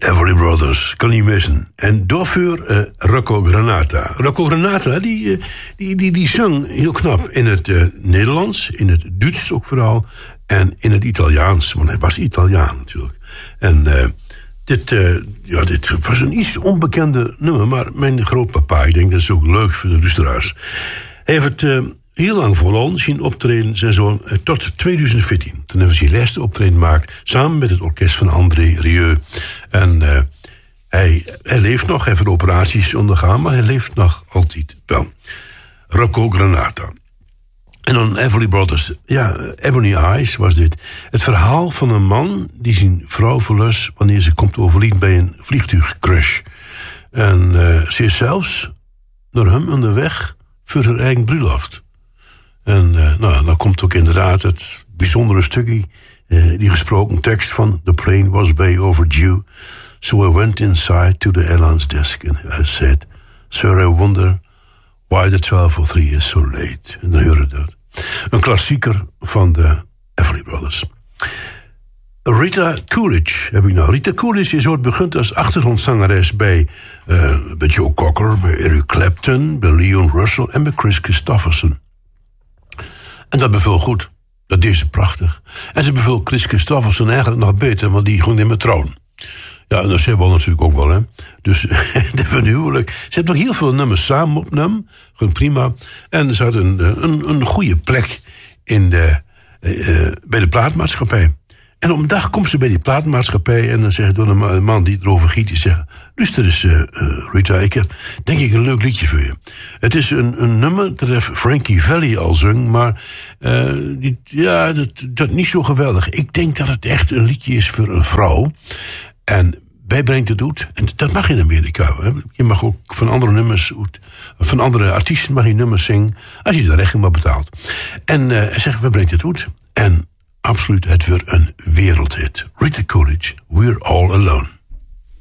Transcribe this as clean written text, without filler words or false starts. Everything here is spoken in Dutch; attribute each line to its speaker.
Speaker 1: Everly Brothers, kan niet missen. En daarvoor Rocco Granata. Rocco Granata, die zong heel knap in het Nederlands, in het Duits ook vooral, en in het Italiaans, want hij was Italiaan natuurlijk. En dit was een iets onbekende nummer, maar mijn grootpapa, ik denk dat is ook leuk voor de luisteraars. Hij heeft het heel lang volhouden, zien optreden zijn zoon tot 2014. Toen hebben ze zijn laatste optreden gemaakt, samen met het orkest van André Rieu. En hij leeft nog, hij heeft operaties ondergaan, maar hij leeft nog altijd wel. Rocco Granata. En dan Everly Brothers. Ja, Ebony Eyes was dit. Het verhaal van een man die zijn vrouw verlost wanneer ze komt overlijden bij een vliegtuigcrash. En ze is zelfs naar hem onderweg voor haar eigen bruiloft. En dan komt ook inderdaad het bijzondere stukje, die gesproken tekst van The plane was way overdue. So I went inside to the airline's desk and I said, Sir, I wonder why the 1203 is so late. En dan hoor je dat. Een klassieker van de Everly Brothers. Rita Coolidge heb ik nou. Rita Coolidge is ooit begund als achtergrondzangeres bij Joe Cocker, bij Eric Clapton, bij Leon Russell en bij Chris Christofferson. En dat beviel goed. Dat deed ze prachtig. En ze beviel Chris Christofferson eigenlijk nog beter, want die ging niet meer trouwen. Ja, en dat zei wel natuurlijk ook wel, hè. Dus dat was huwelijk. Ze heeft nog heel veel nummers samen opgenomen. Gewoon prima. En ze had een goede plek in bij de platenmaatschappij. En op een dag komt ze bij die platenmaatschappij en dan zegt door een man die erover giet, die zegt, luister eens, Rita, ik heb denk ik een leuk liedje voor je. Het is een nummer, dat heeft Frankie Valli al zong, maar dat niet zo geweldig. Ik denk dat het echt een liedje is voor een vrouw. En wij brengen het uit. En dat mag in Amerika. Hè? Je mag ook van andere nummers, van andere artiesten mag je nummers zingen, als je de rechten maar betaalt. En hij zegt, we brengen het uit. En absoluut, het wordt een wereldhit. Rita Coolidge, We're All Alone.